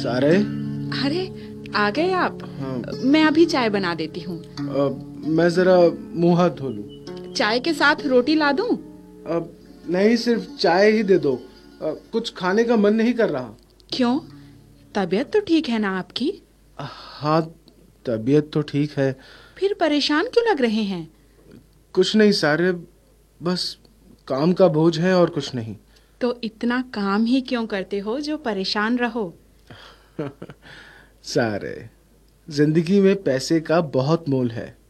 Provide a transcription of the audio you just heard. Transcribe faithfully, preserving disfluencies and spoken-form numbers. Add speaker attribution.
Speaker 1: सारे।
Speaker 2: अरे आ गए आप।
Speaker 1: हाँ।
Speaker 2: मैं अभी चाय बना देती हूँ।
Speaker 1: मैं जरा मुंह हाथ धो लूं।
Speaker 2: चाय के साथ रोटी ला दूं?
Speaker 1: अब नहीं, सिर्फ चाय ही दे दो। आ, कुछ खाने का मन नहीं कर रहा।
Speaker 2: क्यों? तबीयत तो ठीक है ना आपकी?
Speaker 1: हाँ, तबीयत तो ठीक है।
Speaker 2: फिर परेशान क्यों लग रहे हैं?
Speaker 1: कुछ नहीं सारे, बस काम का बोझ है और कुछ नहीं।
Speaker 2: तो इतना काम ही क्यों करते हो जो परेशान रहो?
Speaker 1: सारे, जिंदगी में पैसे का बहुत मोल है।